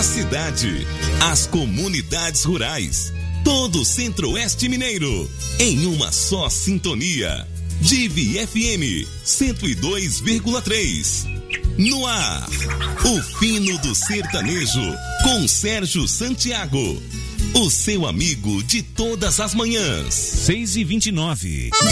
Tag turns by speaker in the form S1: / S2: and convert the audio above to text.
S1: a cidade, as comunidades rurais, todo o Centro-Oeste Mineiro, em uma só sintonia. Divi FM 102,3. No ar, o fino do sertanejo, com Sérgio Santiago. O seu amigo de todas as manhãs.
S2: 6h29.